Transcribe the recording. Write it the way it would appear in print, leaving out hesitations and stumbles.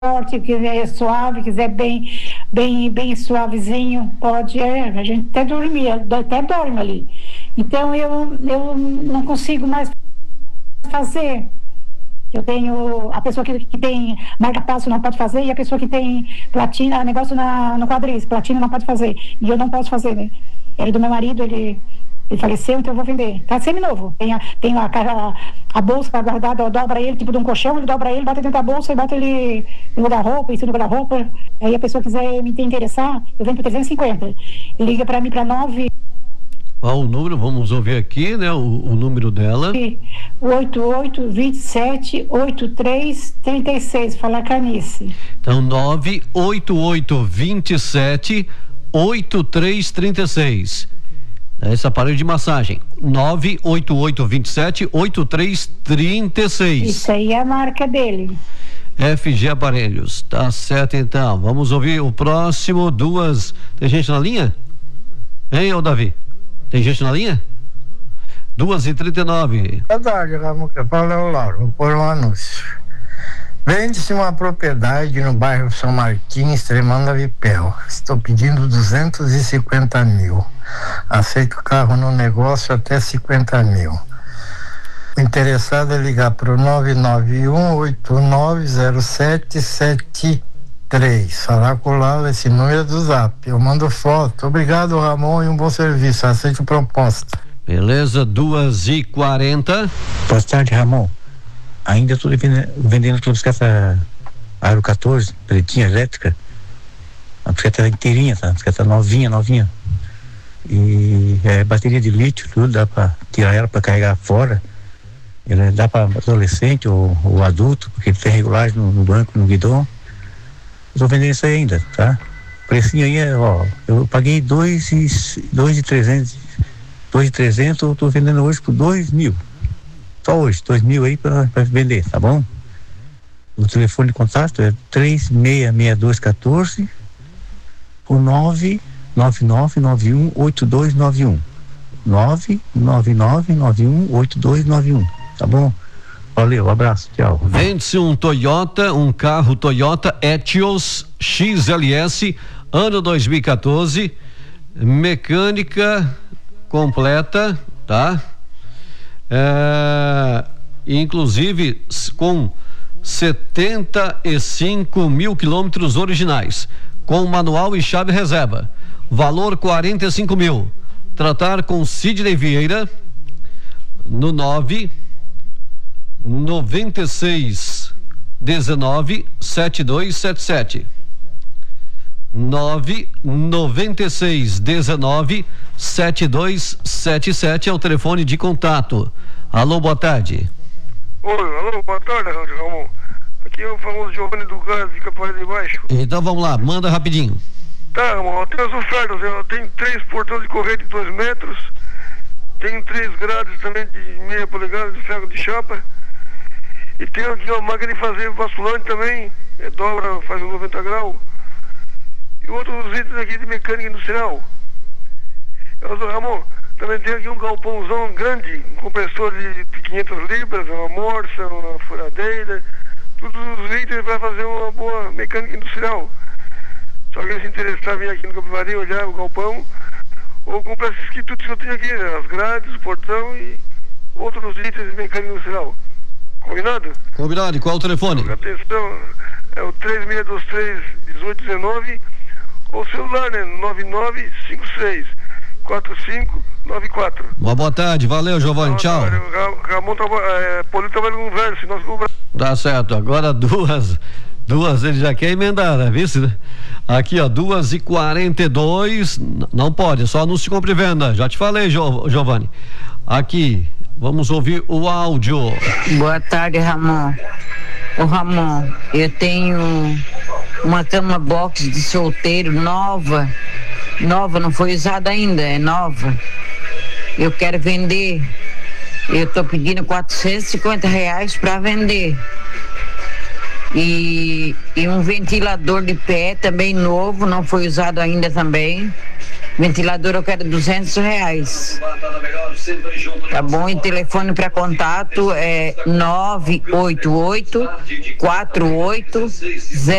forte, quiser suave, quiser bem suavezinho, pode, a gente até dorme ali. Então eu não consigo mais fazer. Eu tenho a pessoa que tem marca-passo não pode fazer, e a pessoa que tem platina, negócio no quadris, platina não pode fazer. E eu não posso fazer, né? Era do meu marido, ele faleceu, então eu vou vender. Tá semi-novo. Tem a bolsa para guardar, dobra ele, tipo de um colchão, ele dobra ele, bota dentro da bolsa e bota ele no guarda-roupa, isso no guarda-roupa. Aí a pessoa quiser me interessar, eu vendo por 350. Liga para mim para 9. Qual o número? Vamos ouvir aqui, né? O número dela. 8827-8336. Fala Canice. Então, 98827-8336. Esse aparelho de massagem. 98827-8336. Isso aí é a marca dele. FG Aparelhos. Tá certo, então. Vamos ouvir o próximo. Tem gente na linha? Hein, ô Davi? Tem gente na linha? 2h39. Boa tarde, Ramon. Que fala é o Lauro. Vou pôr um anúncio. Vende-se uma propriedade no bairro São Martins, Tremanda Vipel. Estou pedindo 250 mil. Aceito o carro no negócio até 50 mil. O interessado é ligar para o 991-890773. Falar com o Lalo, esse número é do Zap. Eu mando foto. Obrigado, Ramon, e um bom serviço. Aceito proposta. Beleza, 2h40. Boa tarde, Ramon. Ainda estou vendendo toda a bicicleta Aro 14, pretinha, elétrica. A bicicleta inteirinha, tá? A bicicleta novinha. E é bateria de lítio, tudo, dá para tirar ela para carregar fora. Ela dá para adolescente ou adulto, porque tem regulagem no banco, no guidão. Estou vendendo isso aí ainda, tá? O precinho aí é, ó, eu paguei 2.300, eu estou vendendo hoje por 2.000. Só hoje, 2.000 aí para vender, tá bom? O telefone de contato é 366214 por 999918291. 999918291, tá bom? Valeu, abraço, tchau. Vende-se um carro Toyota Etios XLS, ano 2014, mecânica completa, tá? Inclusive com 75 mil quilômetros originais, com manual e chave reserva, valor 45 mil. Tratar com Sidney Vieira no 996197277. 996197277 é o telefone de contato. Alô, boa tarde. Alô, boa tarde, Ramon. Aqui é o famoso Giovanni do Gás, de Capoeira de Baixo. Então vamos lá, manda rapidinho. Tá, Ramon, eu tenho as ofertas. Eu tenho 3 portões de correia de 2 metros. Tenho 3 grades também de meia polegada de ferro de chapa. E tenho aqui uma máquina de fazer basculante também. Dobra, faz um 90 graus. E outros itens aqui de mecânica industrial. Ramon, também tem aqui um galpãozão grande, um compressor de 500 libras, uma morsa, uma furadeira, todos os itens para fazer uma boa mecânica industrial. Só que se interessar vir aqui no Capivari, olhar o galpão, ou comprar esses quitutes que eu tenho aqui, né? As grades, o portão e outros itens de mecânica industrial. Combinado? Combinado. E qual é o telefone? Atenção, é o 3623-1819, ou celular, né? 9956-4594. Uma boa tarde, valeu, Giovanni, tchau. Ramon Polito trabalha com verso, nós cobramos. Tá certo, agora duas ele já quer emendar, né? Viu? Aqui, ó, 2h42, não pode, só anúncio de compra e venda, já te falei, Giovanni. Aqui, vamos ouvir o áudio. Boa tarde, Ramon. Ô Ramon, eu tenho uma cama box de solteiro nova, não foi usada ainda, é nova. Eu quero vender, eu tô pedindo R$450 para vender. E um ventilador de pé também novo, não foi usado ainda também. Ventilador eu quero R$200. Tá bom? E telefone para contato é 988 48